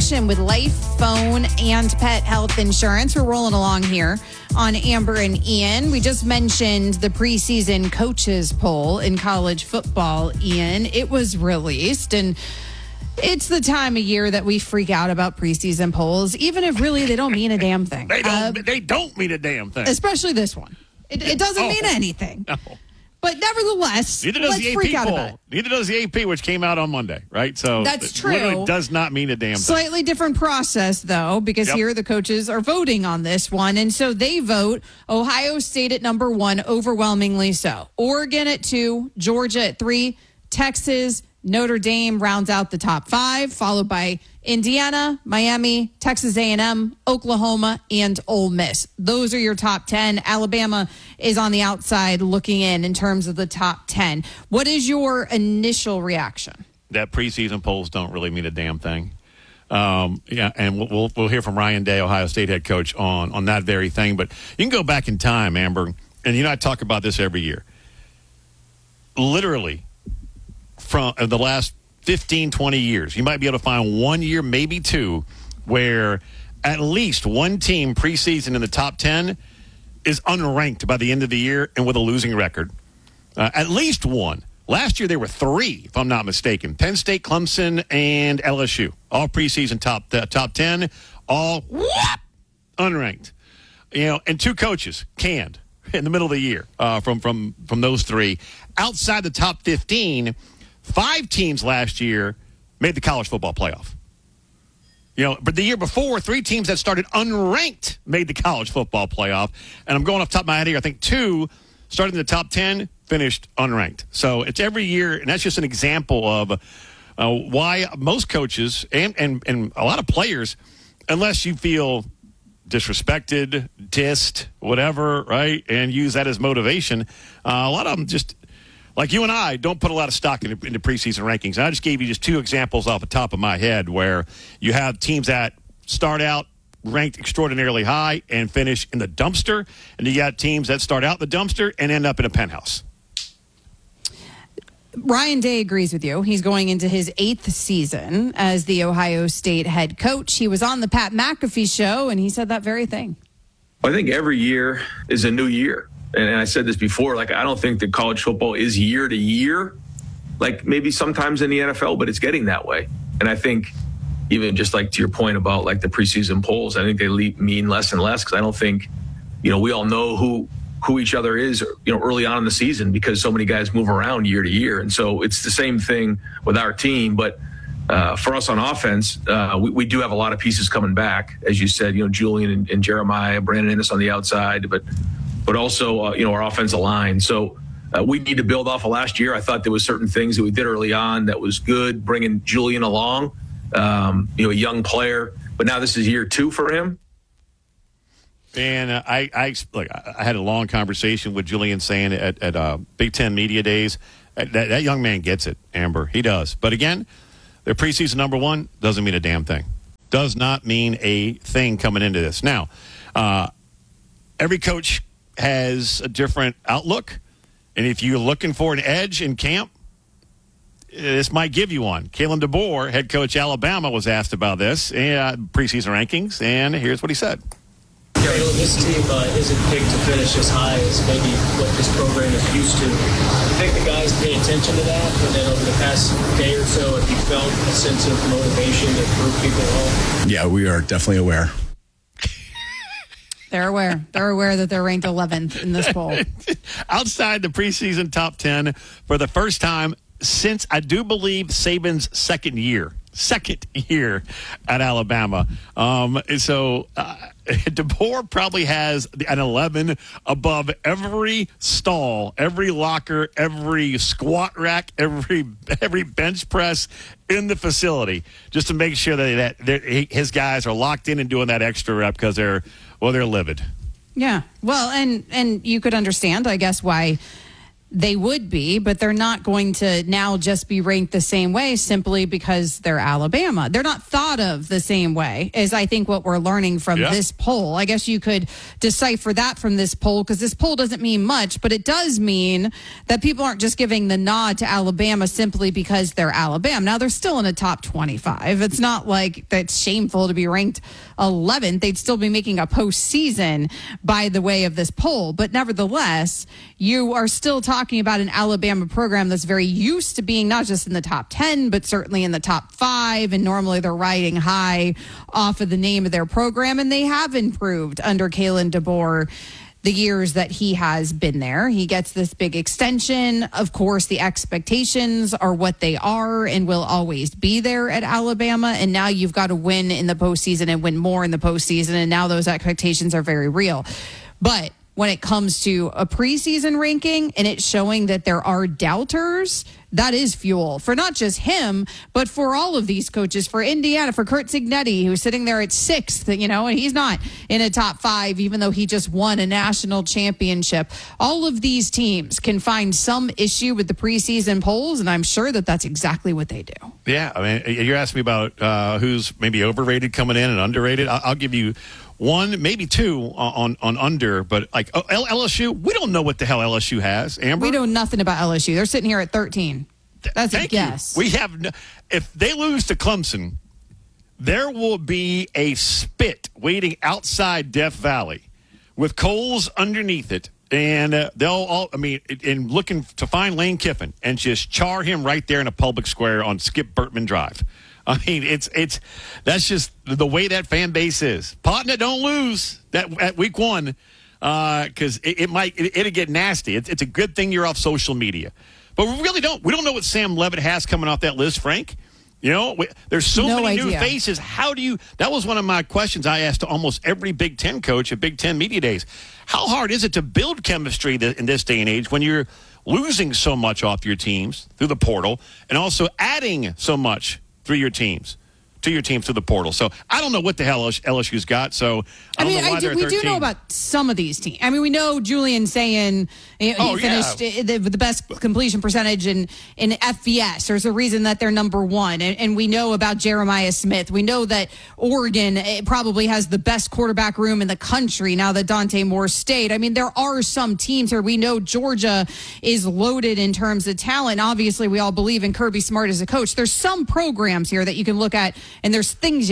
protection with life, phone, and pet health insurance. We're rolling along here on Amber and Ian. We just mentioned the preseason coaches poll in college football, Ian. It was released, and it's the time of year that we freak out about preseason polls, even if really they don't mean a damn thing. They don't mean a damn thing. Especially this one. It doesn't mean anything. No. But nevertheless, let's freak out about it. Neither does the AP, which came out on Monday, right? So that's true. Literally does not mean a damn thing. Slightly different process, though, because here the coaches are voting on this one. And so they vote Ohio State at number 1, overwhelmingly so. Oregon at 2, Georgia at 3, Texas, Notre Dame rounds out the top 5, followed by Indiana, Miami, Texas A&M, Oklahoma, and Ole Miss. Those are your top 10. Alabama is on the outside looking in terms of the top 10. What is your initial reaction? That preseason polls don't really mean a damn thing. And we'll hear from Ryan Day, Ohio State head coach, on that very thing. But you can go back in time, Amber, and I talk about this every year. Literally, from the last 15, 20 years, you might be able to find 1 year, maybe 2, where at least one team preseason in the top 10 is unranked by the end of the year and with a losing record. At least one. Last year there were 3, if I'm not mistaken. Penn State, Clemson, and LSU. All preseason top 10, all unranked. And 2 coaches canned in the middle of the year from those 3. Outside the top 15, 5 teams last year made the college football playoff. But the year before, 3 teams that started unranked made the college football playoff. And I'm going off the top of my head here. I think 2 started in the top 10, finished unranked. So it's every year, and that's just an example of why most coaches and a lot of players, unless you feel disrespected, dissed, whatever, right, and use that as motivation, a lot of them just, like you and I, don't put a lot of stock into preseason rankings. And I just gave you just 2 examples off the top of my head where you have teams that start out ranked extraordinarily high and finish in the dumpster, and you got teams that start out the dumpster and end up in a penthouse. Ryan Day agrees with you. He's going into his 8th season as the Ohio State head coach. He was on the Pat McAfee show, and he said that very thing. I think every year is a new year. And I said this before, I don't think that college football is year to year, like maybe sometimes in the NFL, but it's getting that way. And I think even just to your point about the preseason polls, I think they mean less and less because I don't think, we all know who each other is, early on in the season because so many guys move around year to year. And so it's the same thing with our team. But for us on offense, we do have a lot of pieces coming back. As you said, Julian and Jeremiah, Brandon Ennis on the outside, but also, our offensive line. So we need to build off of last year. I thought there was certain things that we did early on that was good, bringing Julian along, a young player. But now this is year 2 for him. And I had a long conversation with Julian saying at Big Ten Media Days, that young man gets it, Amber. He does. But again, their preseason number 1 doesn't mean a damn thing. Does not mean a thing coming into this. Now, every coach has a different outlook, and if you're looking for an edge in camp, this might give you one. Kalen DeBoer, head coach Alabama, was asked about this preseason rankings, and here's what he said. This team isn't picked to finish as high as maybe what this program is used to. I think the guys pay attention to that, and then over the past day or so, have you felt a sense of motivation to prove people wrong? Yeah, we are definitely aware. They're aware. They're aware that they're ranked 11th in this poll. Outside the preseason top 10 for the first time since, I do believe, Saban's second year at Alabama. So DeBoer probably has an 11 above every stall, every locker, every squat rack, every bench press in the facility, just to make sure that his guys are locked in and doing that extra rep because they're livid. Yeah. Well, and you could understand, I guess, why They would be, but they're not going to now just be ranked the same way simply because they're Alabama. They're not thought of the same way as I think what we're learning from this poll. I guess you could decipher that from this poll because this poll doesn't mean much, but it does mean that people aren't just giving the nod to Alabama simply because they're Alabama. Now, they're still in the top 25. It's not like that's shameful to be ranked 11th. They'd still be making a postseason by the way of this poll. But nevertheless, you are still talking about an Alabama program that's very used to being not just in the top 10, but certainly in the top 5. And normally they're riding high off of the name of their program. And they have improved under Kalen DeBoer the years that he has been there. He gets this big extension. Of course, the expectations are what they are and will always be there at Alabama. And now you've got to win in the postseason and win more in the postseason. And now those expectations are very real. But when it comes to a preseason ranking and it's showing that there are doubters, that is fuel for not just him, but for all of these coaches, for Indiana, for Curt Cignetti, who's sitting there at 6th, and he's not in a top 5, even though he just won a national championship. All of these teams can find some issue with the preseason polls, and I'm sure that that's exactly what they do. Yeah, I mean, you're asking me about who's maybe overrated coming in and underrated. I'll give you one, maybe two on under, but like LSU, we don't know what the hell LSU has, Amber. We know nothing about LSU. They're sitting here at 13. That's a guess. We have if they lose to Clemson, there will be a spit waiting outside Death Valley with coals underneath it, and they'll all, and looking to find Lane Kiffin and just char him right there in a public square on Skip Bertman Drive. I mean, that's just the way that fan base is. Partner, don't lose that at week 1 because it'll get nasty. It's a good thing you're off social media, but we really don't. We don't know what Sam Leavitt has coming off that list, Frank. There's so many new faces. How do you? That was one of my questions I asked to almost every Big Ten coach at Big Ten Media Days. How hard is it to build chemistry in this day and age when you're losing so much off your teams through the portal and also adding so much through your teams through the portal? So I don't know what the hell LSU's got. So we do know about some of these teams. I mean, we know Julian saying he finished the best completion percentage in FBS. There's a reason that they're number 1. And we know about Jeremiah Smith. We know that Oregon probably has the best quarterback room in the country now that Dante Moore stayed. I mean, there are some teams here. We know Georgia is loaded in terms of talent. Obviously, we all believe in Kirby Smart as a coach. There's some programs here that you can look at, and there's things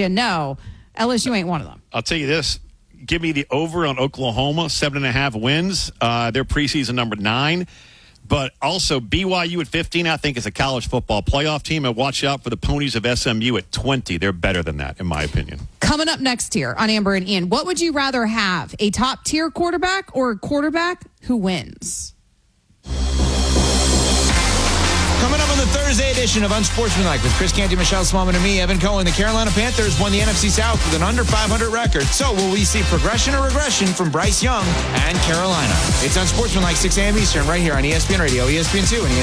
LSU ain't one of them. I'll tell you this. Give me the over on Oklahoma, 7.5 wins. They're preseason number 9. But also BYU at 15, I think, is a college football playoff team. And watch out for the Ponies of SMU at 20. They're better than that, in my opinion. Coming up next here on Amber and Ian, what would you rather have, a top-tier quarterback or a quarterback who wins? Coming up on the Thursday edition of Unsportsmanlike with Chris Canty, Michelle Smallman, and me, Evan Cohen. The Carolina Panthers won the NFC South with an under 500 record. So will we see progression or regression from Bryce Young and Carolina? It's Unsportsmanlike, 6 a.m. Eastern, right here on ESPN Radio, ESPN2, and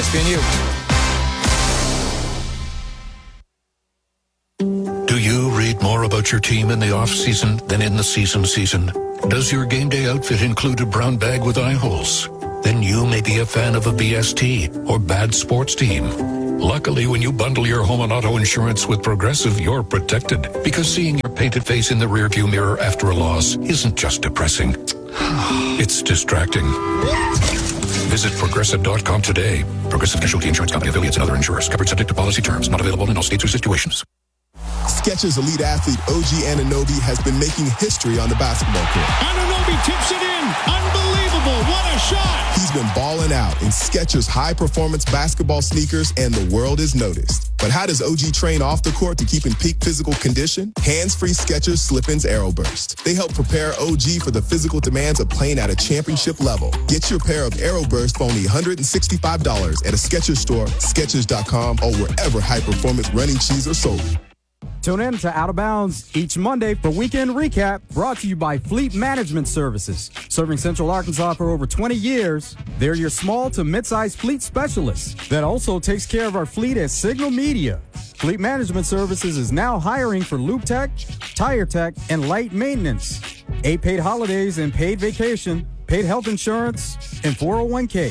ESPNU. Do you read more about your team in the off-season than in the season? Does your game day outfit include a brown bag with eye holes? Then you may be a fan of a BST or bad sports team. Luckily, when you bundle your home and auto insurance with Progressive, you're protected. Because seeing your painted face in the rearview mirror after a loss isn't just depressing. It's distracting. Visit Progressive.com today. Progressive Casualty Insurance Company, affiliates, and other insurers. Covered subject to policy terms. Not available in all states or situations. Skechers elite athlete OG Anunoby has been making history on the basketball court. Anunoby tips it in. Unbelievable. What a shot. He's been balling out in Skechers high-performance basketball sneakers, and the world is noticed. But how does OG train off the court to keep in peak physical condition? Hands-free Skechers Slip-ins Aeroburst. They help prepare OG for the physical demands of playing at a championship level. Get your pair of Aeroburst for only $165 at a Skechers store, Skechers.com, or wherever high-performance running shoes are sold. Tune in to Out of Bounds each Monday for Weekend Recap, brought to you by Fleet Management Services. Serving Central Arkansas for over 20 years, they're your small to mid-sized fleet specialists that also takes care of our fleet at Signal Media. Fleet Management Services is now hiring for Loop Tech, Tire Tech, and light maintenance. 8 paid holidays and paid vacation, paid health insurance, and 401k.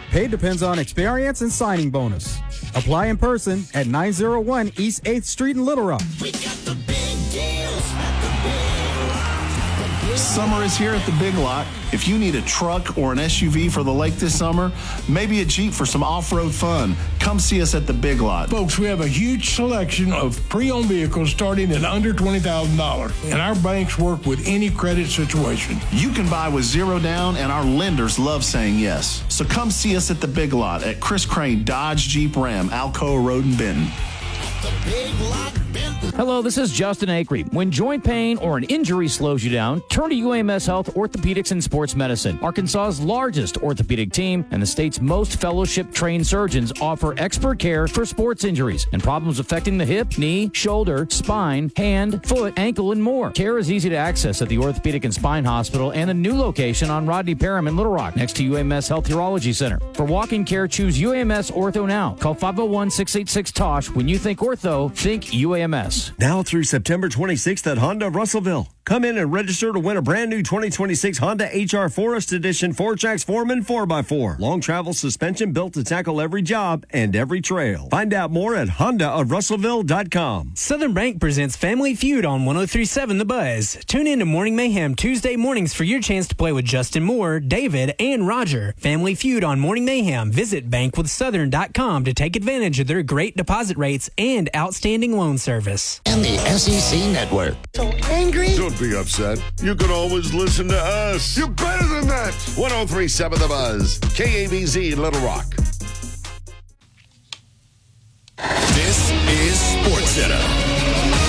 Pay depends on experience and signing bonus. Apply in person at 901 East 8th Street in Little Rock. We got the big deals at the Big Lot. Summer is here at the Big Lot. If you need a truck or an SUV for the lake this summer, maybe a Jeep for some off-road fun, come see us at the Big Lot. Folks, we have a huge selection of pre-owned vehicles starting at under $20,000, and our banks work with any credit situation. You can buy with zero down, and our lenders love saying yes. So come see us at the Big Lot at Chris Crane Dodge Jeep Ram, Alcoa Road in Benton. The Big Lot Benton. Hello, this is Justin Acree. When joint pain or an injury slows you down, turn to UAMS Health Orthopedics and Sports Medicine. Arkansas's largest orthopedic team and the state's most fellowship-trained surgeons offer expert care for sports injuries and problems affecting the hip, knee, shoulder, spine, hand, foot, ankle, and more. Care is easy to access at the Orthopedic and Spine Hospital and a new location on Rodney Parham in Little Rock, next to UAMS Health Urology Center. For walk-in care, choose UAMS Ortho now. Call 501-686-TOSH. When you think ortho, think UAMS. Now through September 26th at Honda Russellville. Come in and register to win a brand new 2026 Honda HR Forest Edition 4Jax Foreman 4x4. Long travel suspension built to tackle every job and every trail. Find out more at HondaofRussellville.com. Southern Bank presents Family Feud on 103.7 The Buzz. Tune in to Morning Mayhem Tuesday mornings for your chance to play with Justin Moore, David, and Roger. Family Feud on Morning Mayhem. Visit bankwithsouthern.com to take advantage of their great deposit rates and outstanding loan service. And the SEC Network. So angry? Don't be upset. You can always listen to us. You're better than that. 103.7 The Buzz. KABZ Little Rock. This is SportsCenter.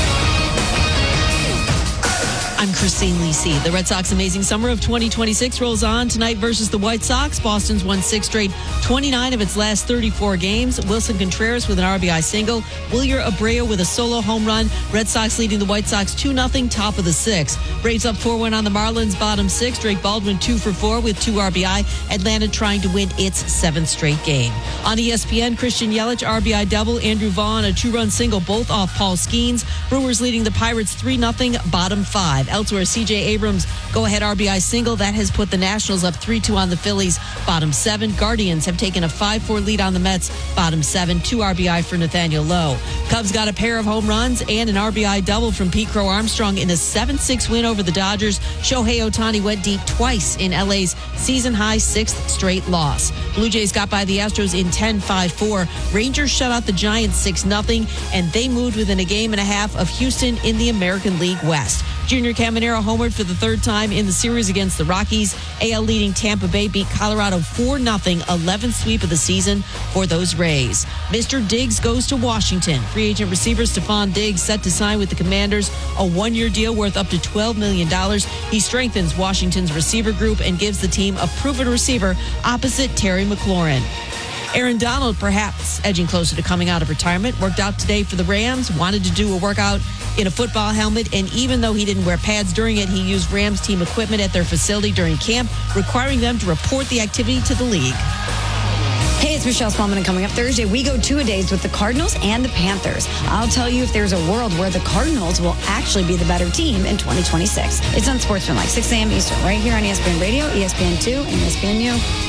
I'm Christine Lisi. The Red Sox amazing summer of 2026 rolls on tonight versus the White Sox. Boston's won 6 straight, 29 of its last 34 games. Wilson Contreras with an RBI single. Wilyer Abreu with a solo home run. Red Sox leading the White Sox 2-0, top of the 6th. Braves up 4-1 on the Marlins, bottom 6. Drake Baldwin 2 for 4 with 2 RBI. Atlanta trying to win its 7th straight game. On ESPN, Christian Yelich RBI double. Andrew Vaughn a 2-run single, both off Paul Skeens. Brewers leading the Pirates 3-0, bottom 5. Elsewhere, C.J. Abrams go-ahead RBI single. That has put the Nationals up 3-2 on the Phillies, bottom 7. Guardians have taken a 5-4 lead on the Mets, bottom 7. 2 RBI for Nathaniel Lowe. Cubs got a pair of home runs and an RBI double from Pete Crow Armstrong in a 7-6 win over the Dodgers. Shohei Ohtani went deep twice in L.A.'s season-high 6th straight loss. Blue Jays got by the Astros in 10-5-4. Rangers shut out the Giants 6-0, and they moved within a game and a half of Houston in the American League West. Junior Caminero homered for the 3rd time in the series against the Rockies. AL leading Tampa Bay beat Colorado 4-0, 11th sweep of the season for those Rays. Mr. Diggs goes to Washington. Free agent receiver Stephon Diggs set to sign with the Commanders a 1-year deal worth up to $12 million. He strengthens Washington's receiver group and gives the team a proven receiver opposite Terry McLaurin. Aaron Donald, perhaps edging closer to coming out of retirement, worked out today for the Rams, wanted to do a workout in a football helmet, and even though he didn't wear pads during it, he used Rams team equipment at their facility during camp, requiring them to report the activity to the league. Hey, it's Michelle Smallman, and coming up Thursday, we go 2-a-days with the Cardinals and the Panthers. I'll tell you if there's a world where the Cardinals will actually be the better team in 2026. It's on Sportsmanlike, 6 a.m. Eastern, right here on ESPN Radio, ESPN2, and ESPNU.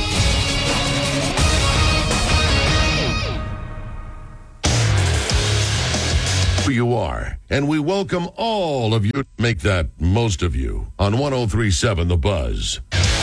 You are, and we welcome all of you to make that most of you on 103.7 The Buzz.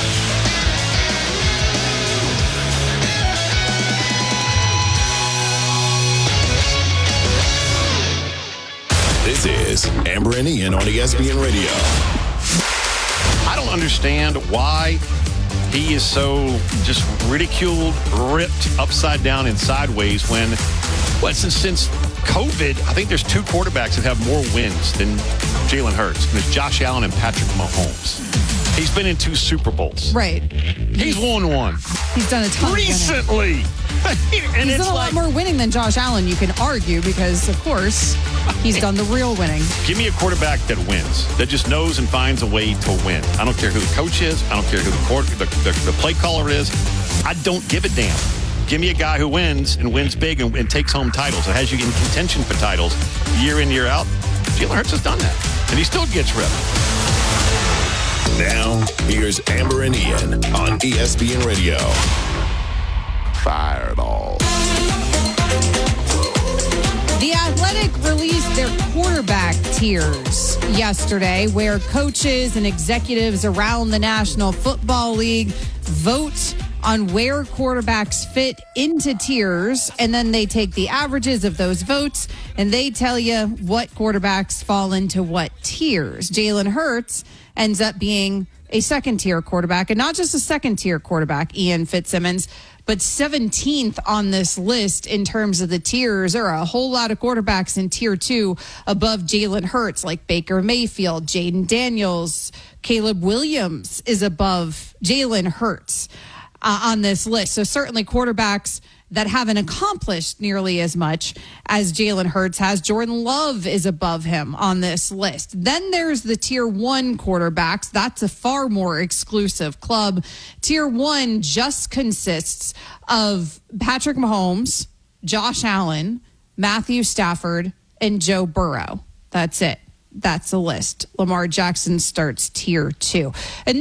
This is Amber and Ian on ESPN Radio. I don't understand why he is so just ridiculed, ripped upside down and sideways when, since COVID, I think there's 2 quarterbacks that have more wins than Jalen Hurts. And it's Josh Allen and Patrick Mahomes. He's been in 2 Super Bowls. Right. He's won 1. He's done a ton recently. And he's done a lot more winning than Josh Allen, you can argue, because, of course, he's done the real winning. Give me a quarterback that wins, that just knows and finds a way to win. I don't care who the coach is. I don't care who the play caller is. I don't give a damn. Give me a guy who wins and wins big and takes home titles and has you in contention for titles year in, year out. Jalen Hurts has done that, and he still gets ripped. Now, here's Amber and Ian on ESPN Radio. Fireball. The Athletic released their quarterback tiers yesterday, where coaches and executives around the National Football League vote on where quarterbacks fit into tiers, and then they take the averages of those votes and they tell you what quarterbacks fall into what tiers. Jalen Hurts ends up being a second-tier quarterback, and not just a second-tier quarterback, Ian Fitzsimmons, but 17th on this list in terms of the tiers. There are a whole lot of quarterbacks in tier 2 above Jalen Hurts, like Baker Mayfield, Jaden Daniels, Caleb Williams is above Jalen Hurts on this list. So certainly quarterbacks that haven't accomplished nearly as much as Jalen Hurts has. Jordan Love is above him on this list. Then there's the tier 1 quarterbacks. That's a far more exclusive club. Tier 1 just consists of Patrick Mahomes, Josh Allen, Matthew Stafford, and Joe Burrow. That's it. That's the list. Lamar Jackson starts tier 2. And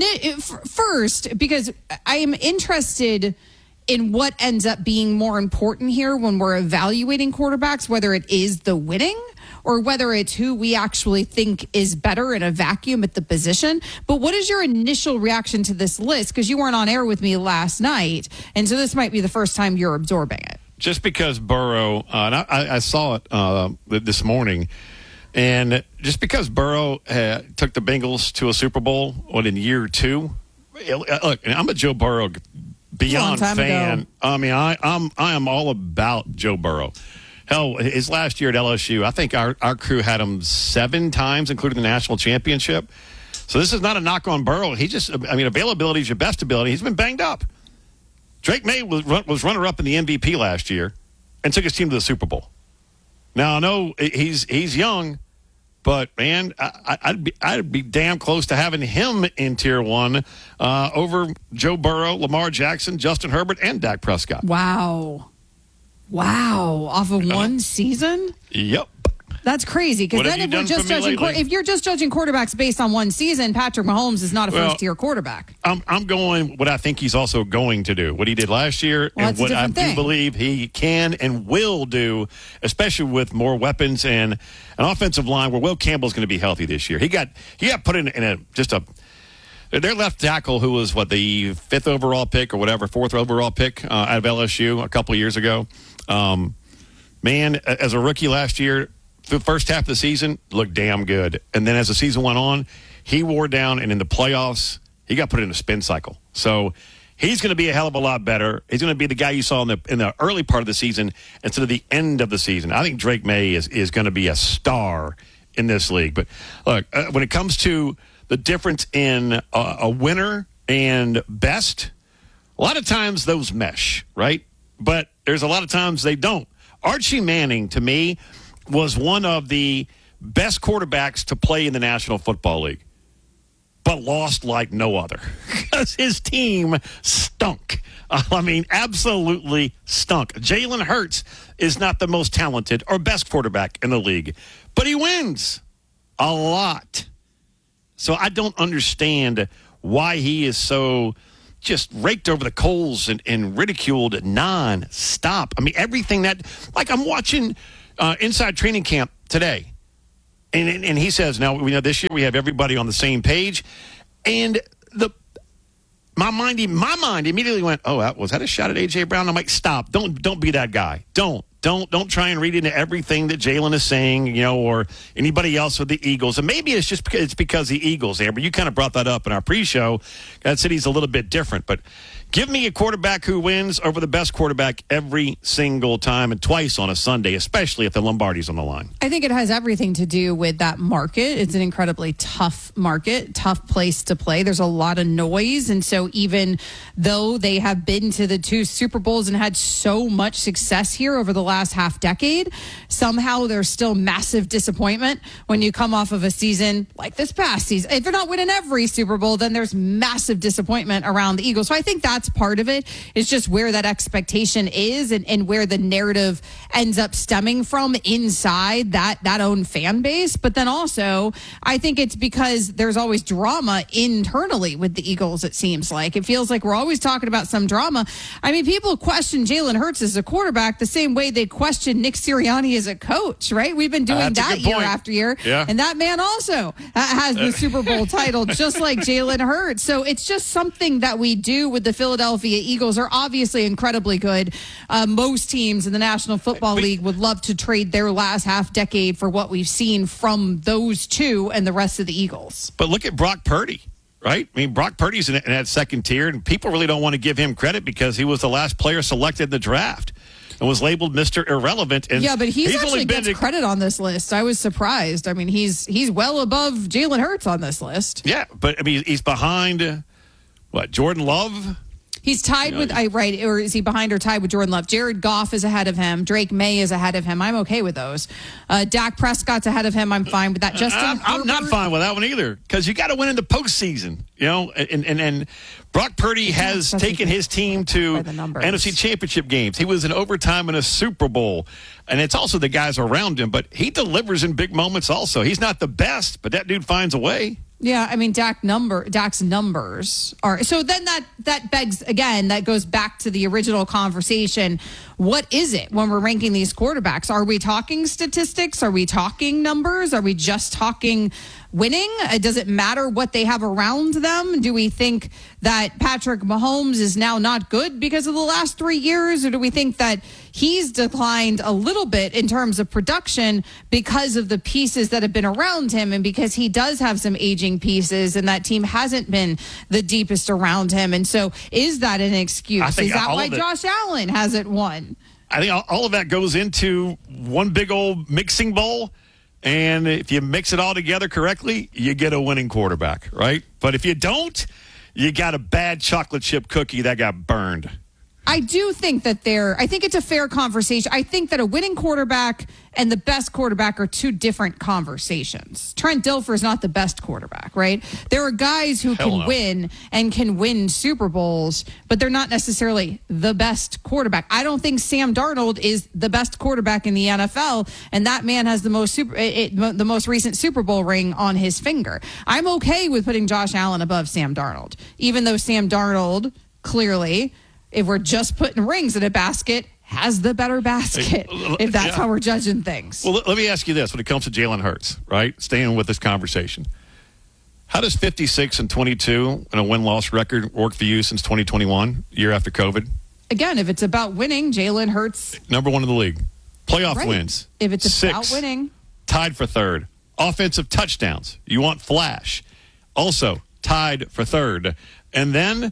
first, because I am interested in what ends up being more important here when we're evaluating quarterbacks, whether it is the winning or whether it's who we actually think is better in a vacuum at the position. But what is your initial reaction to this list? Because you weren't on air with me last night, and so this might be the first time you're absorbing it. Just because Burrow, and I saw it this morning, and just because Burrow took the Bengals to a Super Bowl in year 2, look, I'm a Joe Burrow beyond fan. Ago. I mean, I am all about Joe Burrow. Hell, his last year at LSU, I think our crew had him 7 times, including the national championship. So this is not a knock on Burrow. Availability is your best ability. He's been banged up. Drake May was runner-up in the MVP last year and took his team to the Super Bowl. Now, I know he's young, but, man, I'd be damn close to having him in tier 1 over Joe Burrow, Lamar Jackson, Justin Herbert, and Dak Prescott. Wow. Off of one season? Yep. That's crazy. Because then if you're just judging quarterbacks based on one season, Patrick Mahomes is not a first-tier quarterback. I'm going what I think he's also going to do, what he did last year, and what I do believe he can and will do, especially with more weapons and an offensive line where Will Campbell's going to be healthy this year. He got put in their left tackle, who was the 5th overall pick or whatever, 4th overall pick out of LSU a couple of years ago. Man, as a rookie last year, the first half of the season looked damn good. And then as the season went on, he wore down, and in the playoffs, he got put in a spin cycle. So he's going to be a hell of a lot better. He's going to be the guy you saw in the early part of the season instead of the end of the season. I think Drake May is going to be a star in this league. But look, when it comes to the difference in a winner and best, a lot of times those mesh, right? But there's a lot of times they don't. Archie Manning, to me, was one of the best quarterbacks to play in the National Football League, but lost like no other because his team stunk. Absolutely stunk. Jalen Hurts is not the most talented or best quarterback in the league, but he wins a lot. So I don't understand why he is so just raked over the coals and ridiculed nonstop. Everything that, I'm watching Inside Training Camp today, and he says, now, this year we have everybody on the same page, and my mind immediately went, oh, was that a shot at A.J. Brown? I'm like, stop, don't be that guy. Don't try and read into everything that Jalen is saying, or anybody else with the Eagles. And maybe it's because the Eagles, Amber. You kind of brought that up in our pre-show. That city's a little bit different, but give me a quarterback who wins over the best quarterback every single time and twice on a Sunday, especially if the Lombardi's on the line. I think it has everything to do with that market. It's an incredibly tough market, tough place to play. There's a lot of noise. And so even though they have been to the 2 Super Bowls and had so much success here over the last half decade, somehow there's still massive disappointment when you come off of a season like this past season. If they're not winning every Super Bowl, then there's massive disappointment around the Eagles. So I think that's that's part of it. It's just where that expectation is and where the narrative ends up stemming from inside that own fan base. But then also, I think it's because there's always drama internally with the Eagles, it seems like. It feels like we're always talking about some drama. I mean, people question Jalen Hurts as a quarterback the same way they question Nick Sirianni as a coach, right? We've been doing that year after year. Yeah. And that man also has the Super Bowl title, just like Jalen Hurts. So it's just something that we do with the Philadelphia Eagles. Are obviously incredibly good. Most teams in the National Football League would love to trade their last half decade for what we've seen from those two and the rest of the Eagles. But look at Brock Purdy, right? I mean, Brock Purdy's in that second tier, and people really don't want to give him credit because he was the last player selected in the draft and was labeled Mr. Irrelevant. And yeah, but he's actually only gets credit on this list. I was surprised. I mean, he's well above Jalen Hurts on this list. Yeah, but I mean, he's behind, Jordan Love? He's tied with, or is he behind or tied with Jordan Love? Jared Goff is ahead of him. Drake May is ahead of him. I'm okay with those. Dak Prescott's ahead of him. I'm fine with that. I'm not fine with that one either because you got to win in the postseason, and Brock Purdy has taken his team to NFC Championship games. He was in overtime in a Super Bowl, and it's also the guys around him, but he delivers in big moments also. He's not the best, but that dude finds a way. Yeah, I mean, Dak's numbers are... So then that begs, again, that goes back to the original conversation. What is it when we're ranking these quarterbacks? Are we talking statistics? Are we talking numbers? Are we just talking winning? Does it matter what they have around them? Do we think that Patrick Mahomes is now not good because of the last 3 years? Or do we think that he's declined a little bit in terms of production because of the pieces that have been around him and because he does have some aging pieces and that team hasn't been the deepest around him? And so is that an excuse? Is that why Josh Allen hasn't won? I think all of that goes into one big old mixing bowl. And if you mix it all together correctly, you get a winning quarterback, right? But if you don't, you got a bad chocolate chip cookie that got burned. I do think that I think it's a fair conversation. I think that a winning quarterback and the best quarterback are two different conversations. Trent Dilfer is not the best quarterback, right? There are guys who can win and can win Super Bowls, but they're not necessarily the best quarterback. I don't think Sam Darnold is the best quarterback in the NFL, and that man has the most recent Super Bowl ring on his finger. I'm okay with putting Josh Allen above Sam Darnold, even though Sam Darnold clearly, if we're just putting rings in a basket, has the better basket, if that's how we're judging things. Well, let me ask you this when it comes to Jalen Hurts, right? Staying with this conversation. How does 56-22 and a win-loss record work for you since 2021, year after COVID? Again, if it's about winning, Jalen Hurts. Number one in the league. Playoff wins. If it's 6, about winning. Tied for third. Offensive touchdowns. You want flash. Also tied for third. And then...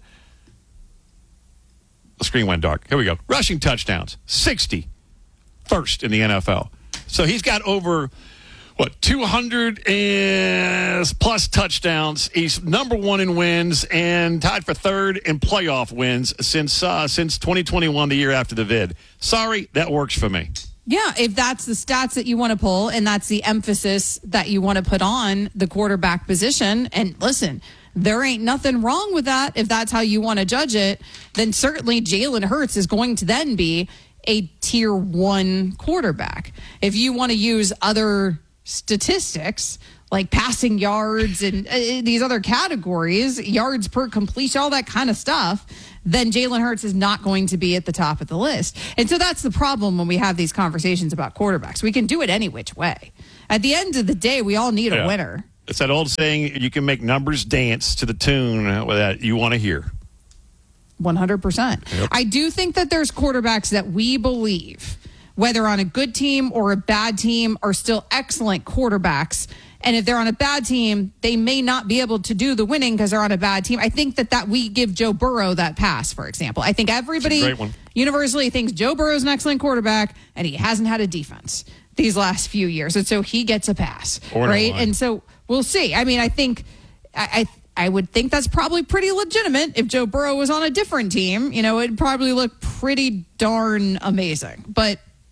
the screen went dark. Here we go. Rushing touchdowns, 60, first in the NFL. So he's got over, 200 plus touchdowns. He's number one in wins and tied for third in playoff wins since 2021, the year after the vid. Sorry, that works for me. Yeah, if that's the stats that you want to pull and that's the emphasis that you want to put on the quarterback position, and listen, there ain't nothing wrong with that. If that's how you want to judge it, then certainly Jalen Hurts is going to then be a tier 1 quarterback. If you want to use other statistics like passing yards and these other categories, yards per completion, all that kind of stuff, then Jalen Hurts is not going to be at the top of the list. And so that's the problem when we have these conversations about quarterbacks. We can do it any which way. At the end of the day, we all need a winner. It's that old saying, you can make numbers dance to the tune that you want to hear. 100%. Yep. I do think that there's quarterbacks that we believe, whether on a good team or a bad team, are still excellent quarterbacks. And if they're on a bad team, they may not be able to do the winning because they're on a bad team. I think that we give Joe Burrow that pass, for example. I think everybody universally thinks Joe Burrow's an excellent quarterback, and he hasn't had a defense these last few years. And so he gets a pass, right? And so we'll see. I mean, I think I would think that's probably pretty legitimate. If Joe Burrow was on a different team, it'd probably look pretty darn amazing. But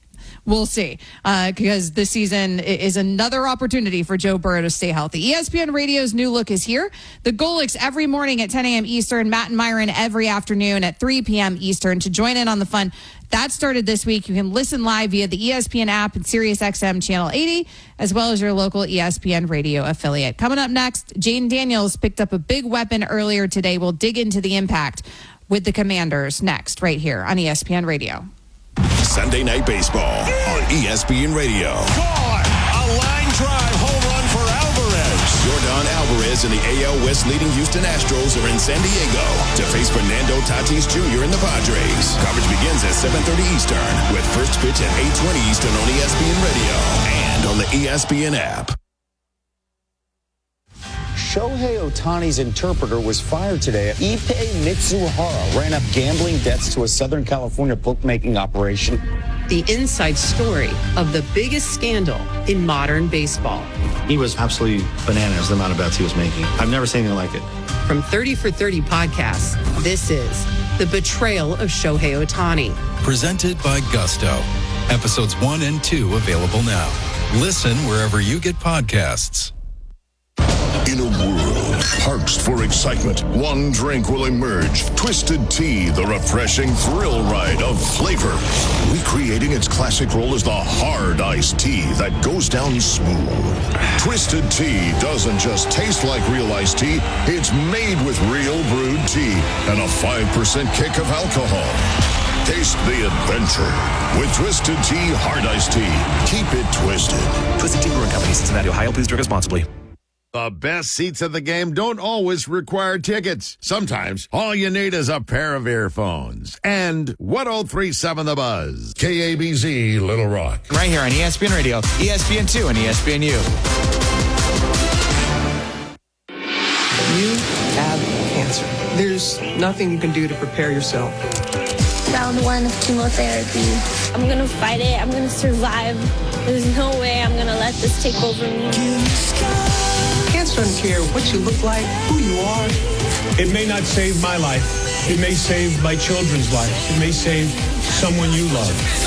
we'll see. Because this season is another opportunity for Joe Burrow to stay healthy. ESPN Radio's new look is here. The Golics every morning at 10 a.m. Eastern. Matt and Myron every afternoon at 3 p.m. Eastern. To join in on the fun, that started this week. You can listen live via the ESPN app and SiriusXM Channel 80, as well as your local ESPN Radio affiliate. Coming up next, Jaden Daniels picked up a big weapon earlier today. We'll dig into the impact with the Commanders next, right here on ESPN Radio. Sunday Night Baseball on ESPN Radio. Gone! A line drive home run for Alvarez. Yordan Alvarez and the AL West leading Houston Astros are in San Diego to face Fernando Tatis Jr. and the Padres. Coverage begins at 7:30 Eastern with first pitch at 8:20 Eastern on ESPN Radio and on the ESPN app. Shohei Ohtani's interpreter was fired today. Ippei Mitsuhara ran up gambling debts to a Southern California bookmaking operation. The inside story of the biggest scandal in modern baseball. He was absolutely bananas, the amount of bets he was making. I've never seen anything like it. From 30 for 30 podcasts, this is The Betrayal of Shohei Ohtani. Presented by Gusto. Episodes 1 and 2 available now. Listen wherever you get podcasts. In a world parched for excitement, one drink will emerge. Twisted Tea, the refreshing thrill ride of flavor. Recreating its classic role as the hard iced tea that goes down smooth. Twisted Tea doesn't just taste like real iced tea, it's made with real brewed tea and a 5% kick of alcohol. Taste the adventure with Twisted Tea Hard Iced Tea. Keep it twisted. Twisted Tea Brewing Company, Cincinnati, Ohio. Please drink responsibly. The best seats at the game don't always require tickets. Sometimes all you need is a pair of earphones. And 103.7 The Buzz. KABZ, Little Rock. Right here on ESPN Radio, ESPN2, and ESPNU. You have cancer. There's nothing you can do to prepare yourself. Round 1 of chemotherapy. I'm going to fight it. I'm going to survive. There's no way I'm going to let this take over me. Cancer doesn't care what you look like, who you are. It may not save my life. It may save my children's lives. It may save someone you love.